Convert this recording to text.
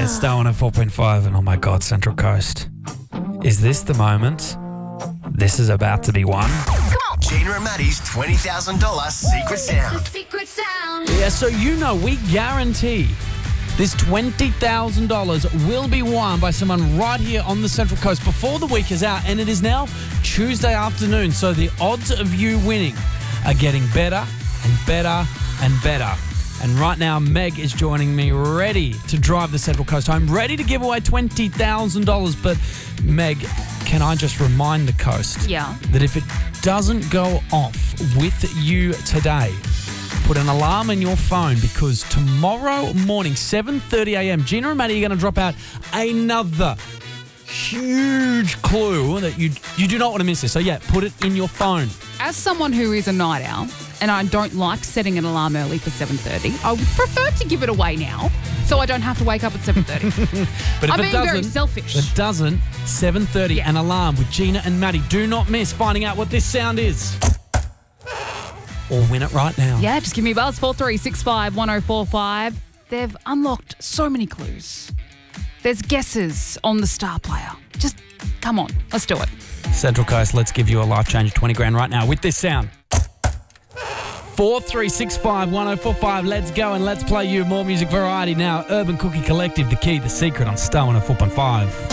it's Star 104.5 and oh my God, Central Coast. Is this the moment? This is about to be won. Come on. Gina and Maddie's $20,000 secret sound. The secret sound. Yeah, so you know we guarantee this $20,000 will be won by someone right here on the Central Coast before the week is out, and it is now Tuesday afternoon, so the odds of you winning are getting better and better and better. And right now, Meg is joining me, ready to drive the Central Coast home, ready to give away $20,000. But Meg, can I just remind the coast that if it doesn't go off with you today, put an alarm in your phone, because tomorrow morning, 7:30 a.m., Gina and Maddie are going to drop out another huge clue that you do not want to miss this. So yeah, put it in your phone. As someone who is a night owl, and I don't like setting an alarm early for 7:30, I would prefer to give it away now so I don't have to wake up at 7:30. But if I'm it being very doesn't, selfish. It doesn't, 7:30, an alarm with Gina and Maddie. Do not miss finding out what this sound is. Or win it right now. Yeah, just give me a buzz, 4365 1045. They've unlocked so many clues. There's guesses on the star player. Just come on, let's do it. Central Coast, let's give you a life change of 20 grand right now with this sound. 4365 1045. Let's go and let's play you more music variety now. Urban Cookie Collective, The Key, The Secret on Star 104.5.